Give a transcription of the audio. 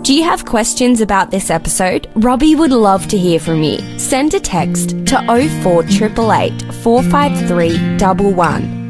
Do you have questions about this episode? Robbie would love to hear from you. Send a text to 0488 453 1111.